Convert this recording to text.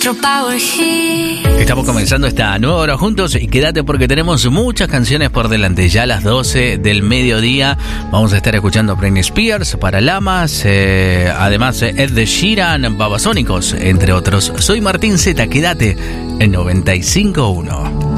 Estamos comenzando esta nueva hora juntos y quédate porque tenemos muchas canciones por delante. Ya a las 12 del mediodía vamos a estar escuchando Britney Spears, Paralamas, además Ed Sheeran, Babasónicos, entre otros. Soy Martín Z, quédate en 95.1.